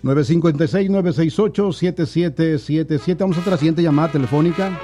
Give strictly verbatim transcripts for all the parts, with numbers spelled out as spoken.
nueve cinco seis, nueve seis ocho, siete siete siete siete. Vamos a otra siguiente llamada telefónica.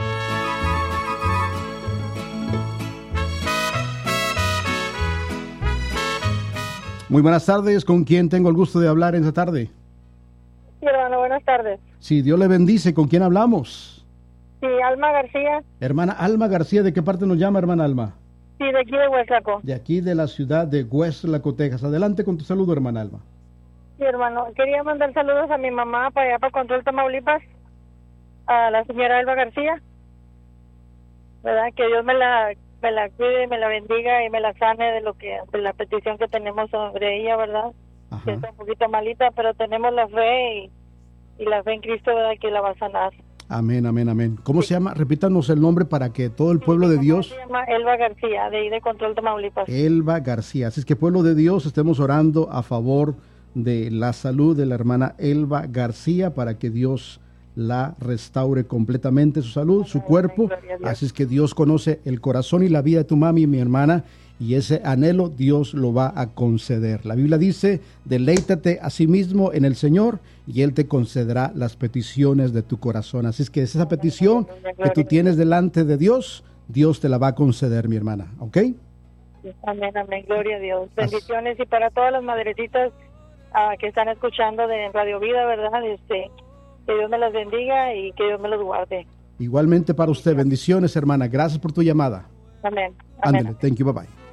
Muy buenas tardes, ¿con quién tengo el gusto de hablar esta tarde? Sí, hermano, buenas tardes. Sí, Dios le bendice, ¿con quién hablamos? Sí, Alma García. Hermana Alma García, ¿de qué parte nos llama, hermana Alma? Sí, de aquí de Hueslaco. De aquí de la ciudad de Hueslaco, Texas. Adelante con tu saludo, hermana Alma. Sí, hermano, quería mandar saludos a mi mamá para allá, para Control, Tamaulipas, a la señora Alba García, ¿verdad? Que Dios me la, me la cuide, me la bendiga y me la sane de lo que, de la petición que tenemos sobre ella, ¿verdad? Ajá. Que está un poquito malita, pero tenemos la fe y, y la fe en Cristo, ¿verdad? Que la va a sanar. Amén, amén, amén. ¿Cómo sí. se llama? Repítanos el nombre para que todo el pueblo sí, de Dios... Se llama Elba García, de ahí de Control, Tamaulipas. Elba García. Así es que, pueblo de Dios, estemos orando a favor de la salud de la hermana Elba García para que Dios la restaure completamente su salud, su cuerpo. Así es que Dios conoce el corazón y la vida de tu mami, mi hermana, y ese anhelo Dios lo va a conceder. La Biblia dice, deleítate a sí mismo en el Señor y Él te concederá las peticiones de tu corazón. Así es que esa petición que tú tienes delante de Dios, Dios te la va a conceder, mi hermana, ¿ok? Amén, amén, gloria a Dios. Bendiciones y para todas las madrecitas uh, que están escuchando de Radio Vida, ¿verdad? Este, que Dios me las bendiga y que Dios me los guarde. Igualmente para usted, bendiciones, hermana. Gracias por tu llamada. Amén. Amén. Ándale, thank you, bye bye.